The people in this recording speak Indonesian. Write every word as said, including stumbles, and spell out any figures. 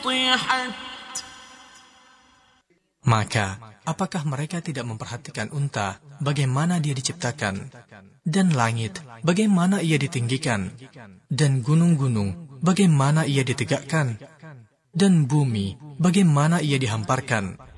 سطحت. Maka, apakah mereka tidak memperhatikan unta, bagaimana dia diciptakan, dan langit, bagaimana ia ditinggikan, dan gunung-gunung, bagaimana ia ditegakkan, dan bumi, bagaimana ia dihamparkan,